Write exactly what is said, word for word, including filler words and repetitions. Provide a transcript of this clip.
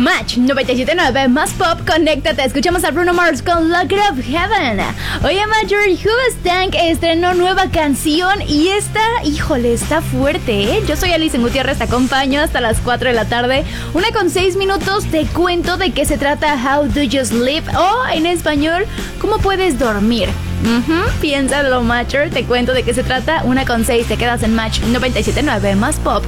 Match noventa y siete punto nueve más pop, conéctate. Escuchamos a Bruno Mars con Lock It Up Heaven. Oye, Marjorie, Hoobastank estrenó nueva canción y esta, híjole, está fuerte, ¿eh? Yo soy Alison Gutiérrez, te acompaño hasta las cuatro de la tarde. Una con seis minutos, te cuento de qué se trata How Do You Sleep, o en español, ¿cómo puedes dormir? Uh-huh. Piénsalo, Matcher, te cuento de qué se trata. Una con seis, te quedas en Match noventa y siete punto nueve más pop.